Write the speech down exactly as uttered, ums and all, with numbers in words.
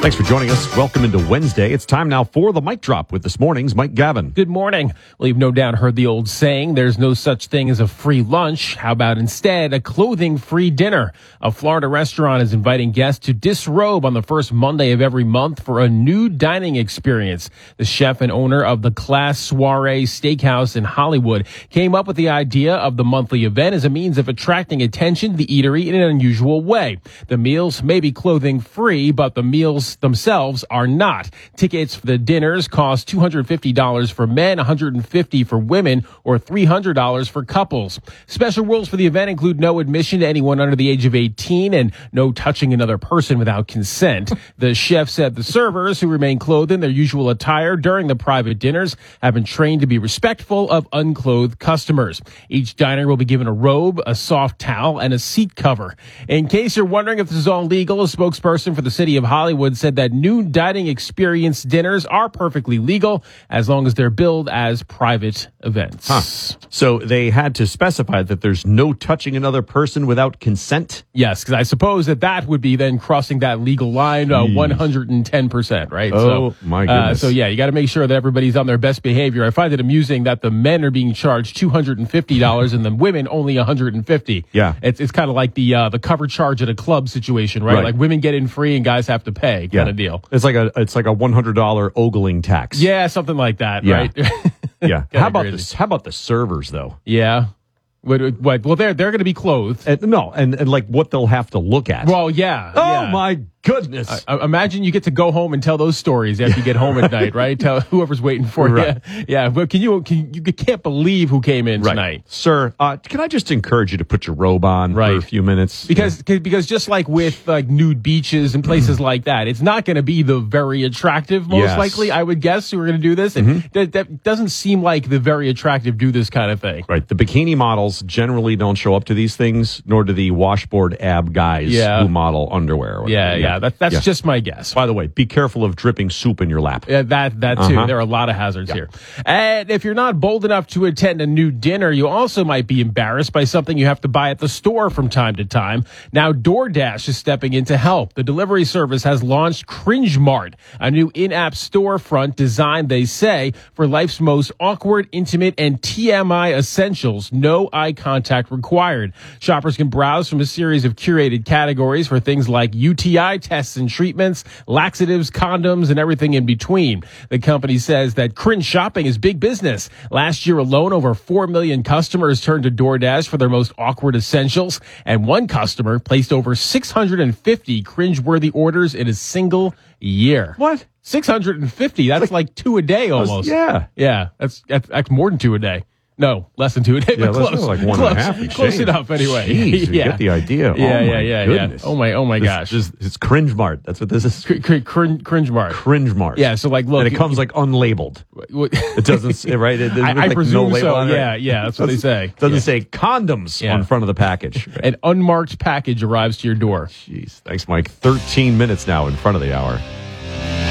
Thanks for joining us. Welcome into Wednesday. It's time now for the Mic Drop with this morning's Mike Gavin. Good morning. Well, you've no doubt heard the old saying, there's no such thing as a free lunch. How about instead a clothing-free dinner? A Florida restaurant is inviting guests to disrobe on the first Monday of every month for a nude dining experience. The chef and owner of the Class Soiree Steakhouse in Hollywood came up with the idea of the monthly event as a means of attracting attention to the eatery in an unusual way. The meals may be clothing-free, but the meals themselves are not. Tickets for the dinners cost two hundred fifty dollars for men, one hundred fifty dollars for women, or three hundred dollars for couples. Special rules for the event include no admission to anyone under the age of eighteen and no touching another person without consent. The chef said the servers, who remain clothed in their usual attire during the private dinners, have been trained to be respectful of unclothed customers. Each diner will be given a robe, a soft towel, and a seat cover. In case you're wondering if this is all legal, a spokesperson for the city of Hollywood said that nude dining experience dinners are perfectly legal as long as they're billed as private events. Huh. So they had to specify that there's no touching another person without consent? Yes, because I suppose that that would be then crossing that legal line uh, one hundred ten percent, right? Oh, so, my goodness. Uh, so, yeah, you got to make sure that everybody's on their best behavior. I find it amusing that the men are being charged two hundred fifty dollars and the women only one hundred fifty dollars. Yeah. It's, it's kind of like the uh, the cover charge at a club situation, right? Right. Like women get in free and guys have to pay kind Yeah. of deal. It's like a it's like a one hundred dollars ogling tax. Yeah, something like that, Yeah. right? Yeah. Kinda How about crazy. this? How about the servers though? Yeah. What, what, well, they're they're going to be clothed. And, no, and, and like what they'll have to look at. Well, yeah. oh yeah. my goodness! Uh, imagine you get to go home and tell those stories after you get home at night, right? Tell whoever's waiting for Right. you. Yeah, but can you can you can't believe who came in right, tonight? sir. Uh, can I just encourage you to put your robe on Right. for a few minutes? Because cause, because just like with like nude beaches and places like that, it's not going to be the very attractive, most Yes. likely, I would guess, who are going to do this. And that, that doesn't seem like the very attractive do this kind of thing. Right. The bikini models generally don't show up to these things, nor do the washboard ab guys Yeah. who model underwear. or Yeah, whatever. yeah, that, that's Yeah. just my guess. By the way, be careful of dripping soup in your lap. Yeah, that that too. Uh-huh. There are a lot of hazards here. And if you're not bold enough to attend a new dinner, you also might be embarrassed by something you have to buy at the store from time to time. Now, DoorDash is stepping in to help. The delivery service has launched Cringe Mart, a new in-app storefront designed, they say, for life's most awkward, intimate, and T M I essentials. No eye contact required. Shoppers can browse from a series of curated categories for things like U T I tests and treatments, laxatives, condoms, and everything in between. The company says that cringe shopping is big business. Last year alone, over four million customers turned to DoorDash for their most awkward essentials, and one customer placed over six hundred fifty cringe-worthy orders in a single year. What? six hundred fifty. That's like two a day almost. Yeah. Yeah. That's, that's, that's more than two a day. No, less than two a day, Yeah, but that's close. like one close, and a half. and close change. enough anyway. Jeez, we yeah. get the idea. Yeah, oh yeah, my yeah, goodness. yeah. Oh my, oh my This- gosh. this- it's Cringe Mart. That's what this is. Cr- cr- cringe, cringe mark. Cringe Mart. Yeah, so like, look. and it comes like unlabeled. It doesn't say, right? It, I, there's, I like, presume no label so. on it. Yeah, yeah, that's what they say. Doesn't Yeah. say condoms Yeah. on front of the package. Right. An unmarked package arrives to your door. Jeez. Thanks, Mike. thirteen minutes now in front of the hour.